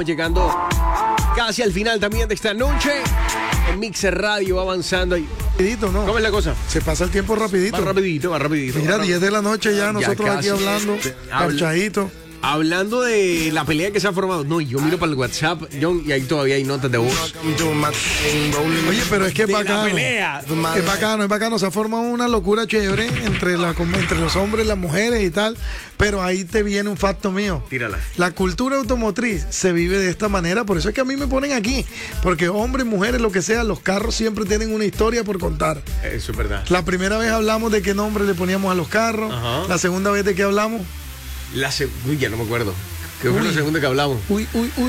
Llegando casi al final también de esta noche. El Mixer Radio va avanzando ahí. Rapidito, ¿no? ¿Cómo es la cosa? Se pasa el tiempo rapidito. Va rapidito. Mira, 10 de la noche ya nosotros casi. aquí hablando, parchadito. Hablando de la pelea que se ha formado. No, yo miro para el WhatsApp, John, y ahí todavía hay notas de voz. Oye, pero es que es De la bacano. pelea. Es bacano. Se ha formado una locura chévere entre los hombres y las mujeres y tal. Pero ahí te viene un facto mío. Tírala. La cultura automotriz se vive de esta manera. Por eso es que a mí me ponen aquí. Porque hombres, mujeres, lo que sea, los carros siempre tienen una historia por contar. Eso es verdad. La primera vez hablamos de qué nombre le poníamos a los carros. Ajá. La segunda vez de qué hablamos. Uy, ya no me acuerdo. ¿Qué fue la segunda que hablamos? Uy.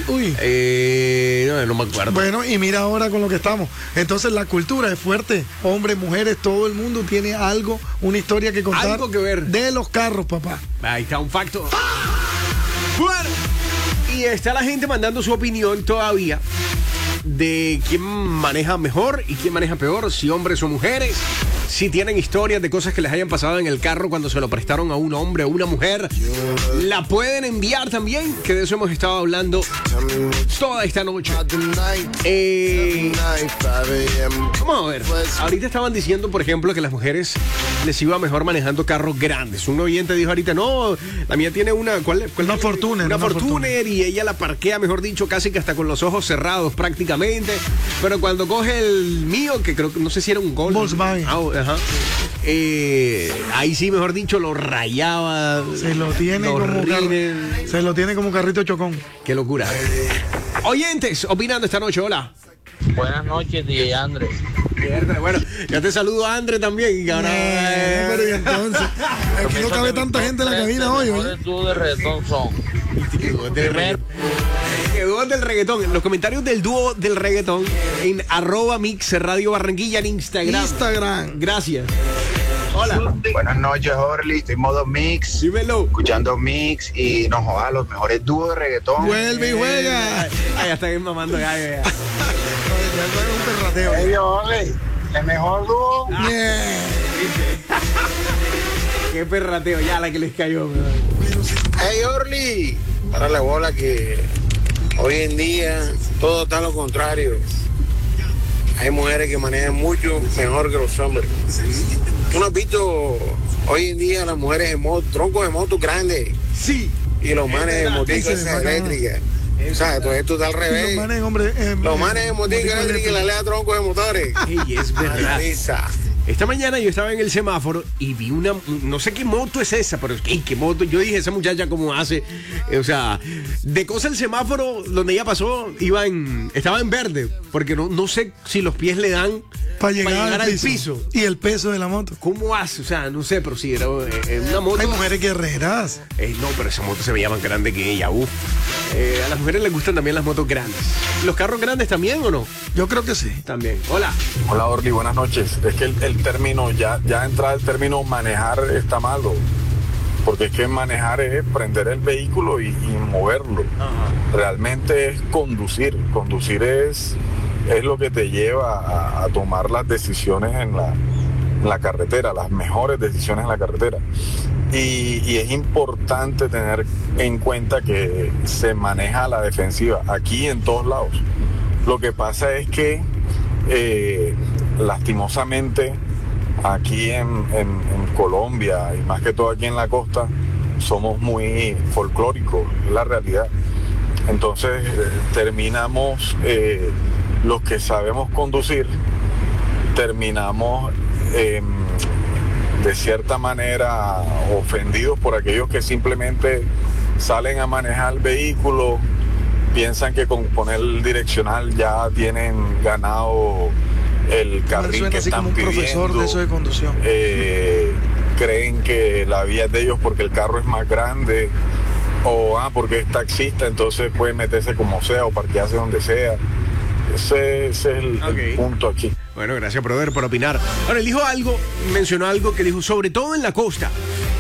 No me acuerdo. Bueno, y mira ahora con lo que estamos. Entonces la cultura es fuerte. Hombres, mujeres, todo el mundo tiene algo, una historia que contar. Algo que ver. De los carros, papá. Ahí está un facto. Bueno, y está la gente mandando su opinión todavía de quién maneja mejor y quién maneja peor, si hombres o mujeres, si tienen historias de cosas que les hayan pasado en el carro cuando se lo prestaron a un hombre o una mujer. La pueden enviar también, que de eso hemos estado hablando toda esta noche. Vamos a ver. Ahorita estaban diciendo, por ejemplo, que las mujeres les iba mejor manejando carros grandes. Un oyente dijo ahorita, no, la mía tiene una... Una Fortuner. Una Fortuner, y ella la parquea, mejor dicho, casi que hasta con los ojos cerrados prácticamente. Pero cuando coge el mío, que creo que no sé si era un Golf. Volkswagen. Ajá. Ahí sí, mejor dicho, lo rayaba. Se lo tiene como carrito chocón. Qué locura. Oyentes, opinando esta noche, hola. Buenas noches, DJ Andrés. Bueno, ya te saludo a André también. Y ahora, Pero y entonces, aquí no cabe tanta gente en la cabina hoy. Los dúos de reggaetón son. Dúo del reggaetón. Los comentarios del dúo del reggaetón en @Mixer Radio Barranquilla en Instagram. Gracias. Hola. Buenas noches, Orly. Estoy en modo mix. Dímelo. Escuchando mix y nos joda los mejores dúos de reggaetón. Vuelve y juega. Ya está bien mamando. Ya. Ya es un perrateo. Hey, Orly, el mejor dúo. Qué perrateo. Ya la que les cayó. Hey Orly, para la bola que hoy en día todo está a lo contrario. Hay mujeres que manejan mucho mejor que los hombres. ¿Tú no has visto hoy en día las mujeres en troncos de motos grandes? Sí. Y los manes de moticas eléctricas. O sea, todo esto está al revés. Los manes de moticas eléctricas y la lea troncos de motores. Ey, es verdad. Esta mañana yo estaba en el semáforo y vi una, no sé qué moto es esa, pero qué moto. Yo dije, esa muchacha cómo hace, o sea, de cosa el semáforo donde ella pasó, estaba en verde, porque no sé si los pies le dan para llegar al piso. Y el peso de la moto. ¿Cómo hace? O sea, no sé, pero sí, era una moto. Hay mujeres guerreras. No, pero esa moto se veía más grande que ella, a las mujeres les gustan también las motos grandes. ¿Los carros grandes también o no? Yo creo que sí. También. Hola. Hola Orly, buenas noches. Es que el término, ya entra el término manejar está malo. Porque es que manejar es prender el vehículo y moverlo. Ajá. Realmente es conducir. Conducir es lo que te lleva a tomar las decisiones en la carretera, las mejores decisiones en la carretera. Y es importante tener en cuenta que se maneja a la defensiva, aquí en todos lados. Lo que pasa es que lastimosamente aquí en Colombia y más que todo aquí en la costa somos muy folclóricos, es la realidad. Entonces terminamos, los que sabemos conducir, terminamos de cierta manera ofendidos por aquellos que simplemente salen a manejar el vehículo, piensan que con poner el direccional ya tienen ganado el carril que están como un pidiendo. Profesor de eso de conducción. Creen que la vía es de ellos porque el carro es más grande o porque es taxista, entonces puede meterse como sea o parquearse donde sea. Ese es el punto aquí. Bueno, gracias, brother, por opinar. Ahora, él dijo mencionó algo que dijo, sobre todo en la costa.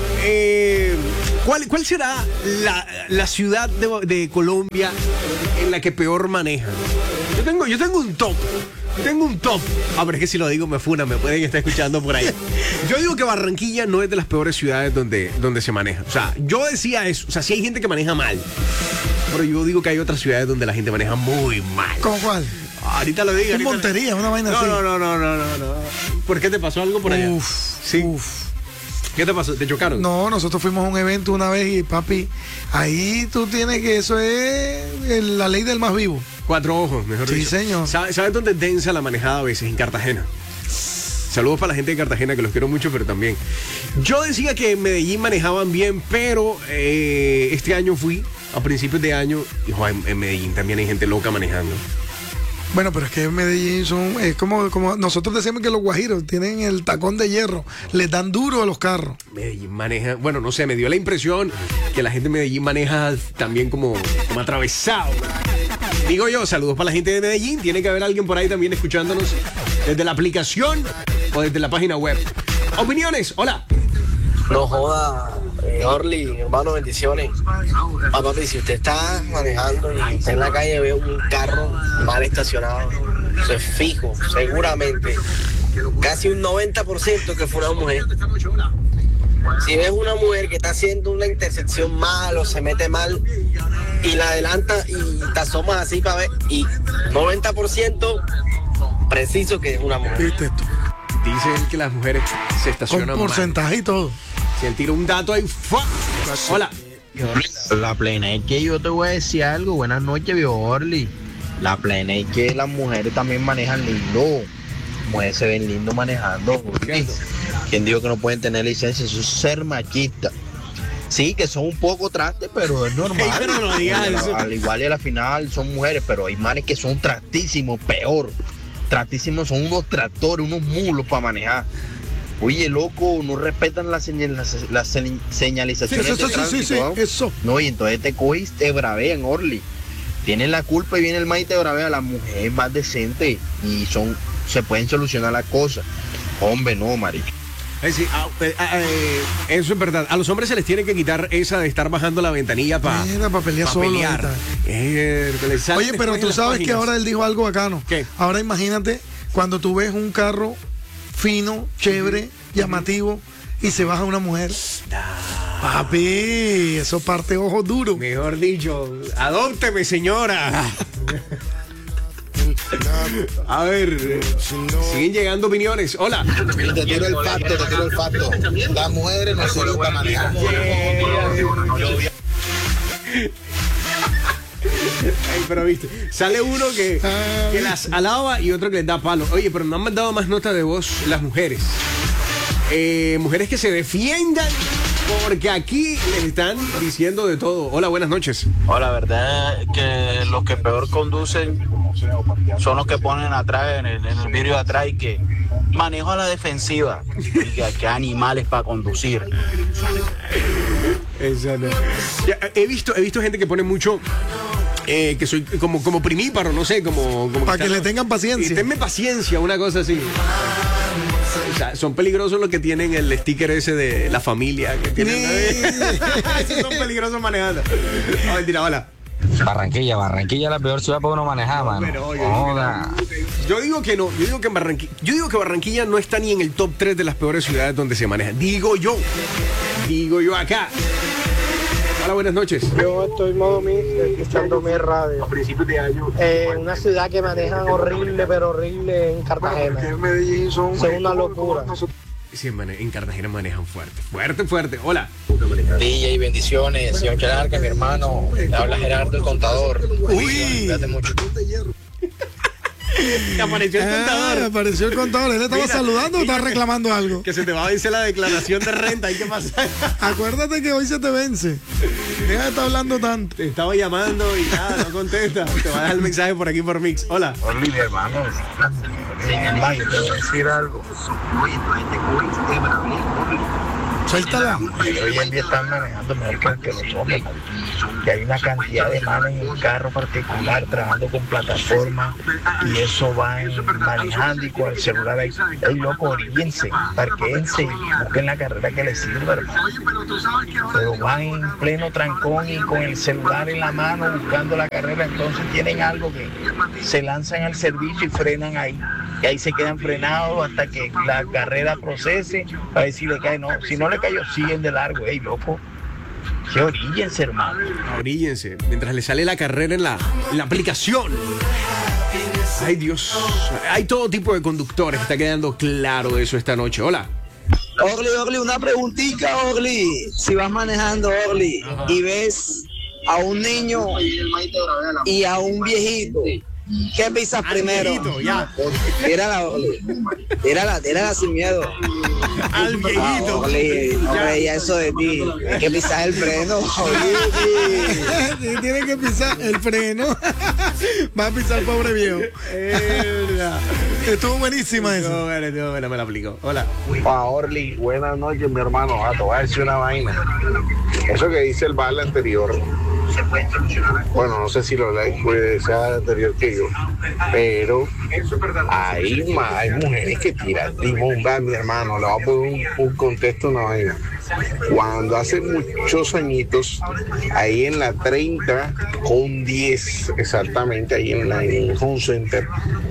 ¿Cuál será la ciudad de Colombia en la que peor manejan? Yo tengo un top. Pero es que si lo digo me pueden estar escuchando por ahí. Yo digo que Barranquilla no es de las peores ciudades donde se maneja. O sea, yo decía eso. O sea, sí hay gente que maneja mal. Pero yo digo que hay otras ciudades donde la gente maneja muy mal. ¿Cómo cuál? Ahorita lo digo. En Montería, una vaina así. No. ¿Por qué te pasó algo por allá? Sí. ¿Qué te pasó? ¿Te chocaron? No, nosotros fuimos a un evento una vez y papi, ahí tú tienes que eso es la ley del más vivo. 4 ojos, mejor dicho. Sí, señor. ¿Sabes dónde es densa la manejada a veces? En Cartagena. Saludos para la gente de Cartagena, que los quiero mucho, pero también. Yo decía que en Medellín manejaban bien, pero este año fui, a principios de año, y en Medellín también hay gente loca manejando. Bueno, pero es que en Medellín es como nosotros decimos que los guajiros tienen el tacón de hierro, les dan duro a los carros. Medellín maneja, bueno, no sé, me dio la impresión que la gente de Medellín maneja también como atravesado. Digo yo, saludos para la gente de Medellín. Tiene que haber alguien por ahí también escuchándonos desde la aplicación o desde la página web. Opiniones, hola. No joda, Orly, hermano, bendiciones. Papi, si usted está manejando y está en la calle ve un carro mal estacionado, eso es fijo, seguramente. Casi un 90% que fue una mujer. Si ves una mujer que está haciendo una intersección mal o se mete mal y la adelanta y te asomas así para ver, y 90% preciso que es una mujer. ¿Viste esto? Dicen que las mujeres se estacionan con porcentaje mal. y todo. Si él tira un dato ahí, ¡fua! Hola. La plena es que yo te voy a decir algo. Buenas noches, viejo Orly. La plena es que las mujeres también manejan lindo. Mujeres se ven lindo manejando. ¿Quién dijo que no pueden tener licencia? Eso es ser machista. Sí, que son un poco trastes, pero es normal. Ey, pero no digas eso. Al igual y a la final son mujeres, pero hay manes que son trastísimos, peor. Trastísimos, son unos tractores, unos mulos para manejar. Oye, loco, no respetan las señalizaciones de tránsito. Sí, eso. No, y entonces te coges, te bravean, Orly. Tienen la culpa y viene el maíz y te bravea. La mujer es más decente y se pueden solucionar las cosas. Hombre, no, marica. Sí, eso es verdad. A los hombres se les tiene que quitar esa de estar bajando la ventanilla para pelear solo. Oye, pero tú sabes que ahora él dijo algo bacano. ¿Qué? Ahora imagínate cuando tú ves un carro fino, chévere, llamativo y se baja una mujer. Papi, eso parte ojos duros. Mejor dicho, adópteme, señora. A ver, siguen llegando opiniones. Hola. Te tiro el facto. Las mujeres no se gustan manejar. Ay, pero viste, sale uno que las alaba y otro que les da palo. Oye, pero no han mandado más nota de voz las mujeres. Mujeres que se defiendan, porque aquí les están diciendo de todo. Hola, buenas noches. La verdad es que los que peor conducen son los que ponen atrás, en el vidrio de atrás, y que manejo a la defensiva. Y que animales para conducir. Ya, he visto gente que pone mucho que soy como primíparo, no sé, como para que le tengan paciencia. Y tenme paciencia, una cosa así. O sea, son peligrosos los que tienen el sticker ese de la familia que tienen. Esos son peligrosos manejando. No, mentira, hola. Barranquilla es la peor ciudad para uno manejar, mano. Pero, yo digo que no, yo digo que Barranquilla no está ni en el top 3 de las peores ciudades donde se maneja. Digo yo acá. Hola, buenas noches. Yo estoy modo mix escuchando mi radio. A principios de año. Una ciudad que manejan horrible, pero horrible en Cartagena. En Medellín son una locura. Sí, en Cartagena manejan fuerte. Hola. DJ, bendiciones. Señor Chararca, mi hermano. Le habla Gerardo, el contador. Uy. Cuídate mucho. Apareció el contador. Apareció el contador. ¿Él estaba saludando o estaba reclamando algo? Que se te va a vencer la declaración de renta. ¿Y qué pasa? Acuérdate que hoy se te vence. Deja de estar hablando tanto. Te estaba llamando y nada, no contesta. Te va a dejar el mensaje por aquí por Mix. Hola. Orly, hermano. Te voy a decir algo. Suéltala. Hoy en día están manejando mejor que los hombres. Que hay una cantidad de manos en un carro particular trabajando con plataforma y eso van manejando y con el celular ahí. Ey, loco, oríguense, parquéense y busquen la carrera que les sirva, hermano. Pero van en pleno trancón y con el celular en la mano buscando la carrera, entonces tienen algo que se lanzan al servicio y frenan ahí. Y ahí se quedan frenados hasta que la carrera procese, a ver si le cae. No, si no le cayó, siguen de largo. Ey, loco, Que oríllense, hermano. Oríllense, mientras le sale la carrera en la aplicación. Ay, Dios. Hay todo tipo de conductores. Está quedando claro eso esta noche. Hola. Orly, una preguntita, Orly. Si vas manejando, Orly, y ves a un niño y a un viejito, ¿qué pisas primero? Viejito, ya. Tírala, Orly. Tírala sin miedo. Al viejito. Orly, no creía eso de ti. Hay que pisar el freno. Sí, tiene que pisar el freno. Va a pisar pobre viejo. Estuvo buenísima esa. No, bueno, me la aplico. Hola. Orly, buenas noches, mi hermano. Te voy a decir una vaina. Eso que dice el baile anterior, bueno, no sé si lo sea anterior que yo, pero hay mujeres que tiran timón, mi hermano. Le voy a poner un contexto, una vaina. Cuando hace muchos añitos, ahí en la 30 con 10, exactamente, ahí en Home Center,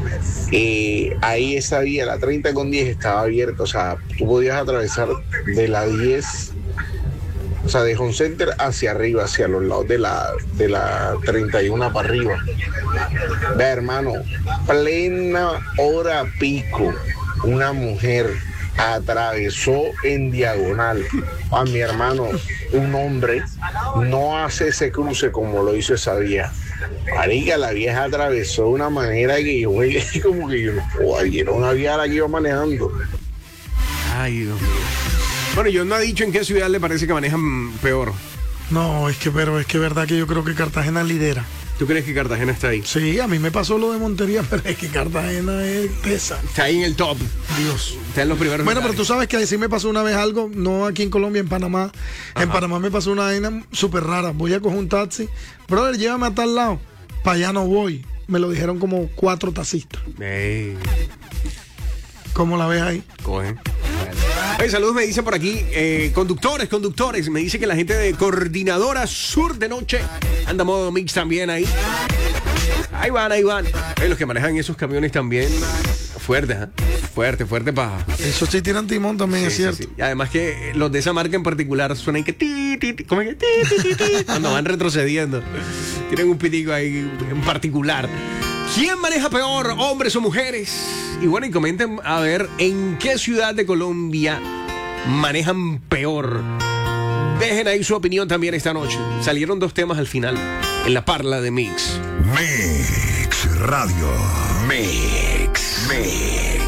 ahí esa vía, la 30 con 10 estaba abierta, o sea, tú podías atravesar de la 10, o sea, de Home Center hacia arriba, hacia los lados de la 31 para arriba. Vea, hermano, plena hora pico, una mujer atravesó en diagonal. A mi hermano, un hombre no hace ese cruce como lo hizo esa vieja. Marica, la vieja atravesó de una manera que yo como que yo no puedo, era una vieja la que iba manejando. Ay, Dios mío. Bueno, yo no ha dicho en qué ciudad le parece que manejan peor. No, pero es que verdad que yo creo que Cartagena lidera. ¿Tú crees que Cartagena está ahí? Sí, a mí me pasó lo de Montería, pero es que Cartagena es pesa. Está ahí en el top. Dios. Está en los primeros Bueno, lugares. pero tú sabes que sí me pasó una vez algo, no aquí en Colombia, en Panamá. Ajá. En Panamá me pasó una vaina súper rara. Voy a coger un taxi. Brother, llévame a tal lado. Para allá no voy. Me lo dijeron como 4 taxistas. Ey, ¿Cómo la ves ahí? coge. Oye, saludos, me dice por aquí, conductores, me dice que la gente de Coordinadora Sur de Noche anda modo mix también ahí. Ahí van. Oye, los que manejan esos camiones también, fuerte, ¿eh? Fuerte paja. Eso sí tiran timón también, es cierto. Sí. Y además que los de esa marca en particular suenan que ¿cómo es que ti, cuando van retrocediendo. Tienen un pitico ahí en particular. ¿Quién maneja peor, hombres o mujeres? Y bueno, y comenten a ver en qué ciudad de Colombia manejan peor. Dejen ahí su opinión también esta noche. Salieron 2 temas al final en la parla de Mix. Mix Radio. Mix.